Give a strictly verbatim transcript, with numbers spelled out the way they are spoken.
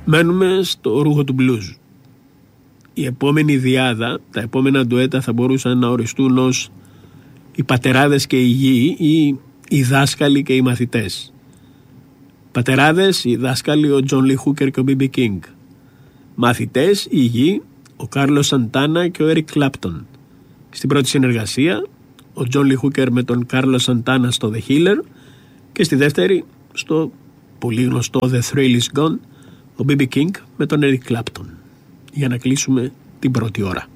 Μένουμε στο ρούχο του blues. Η επόμενη διάδα, τα επόμενα ντουέτα θα μπορούσαν να οριστούν ως οι πατεράδες και οι γη ή οι δάσκαλοι και οι μαθητές. Πατεράδες, οι δάσκαλοι, ο Τζον Λι Χούκερ και ο μπι μπι King. Μαθητές, οι γη, ο Κάρλος Σαντάνα και ο Έρικ Κλάπτον. Στην πρώτη συνεργασία, ο Τζον Λι Χούκερ με τον Κάρλος Σαντάνα στο The Healer και στη δεύτερη, στο πολύ γνωστό The Thrill Is Gone, ο μπι μπι King με τον Eric Clapton, για να κλείσουμε την πρώτη ώρα.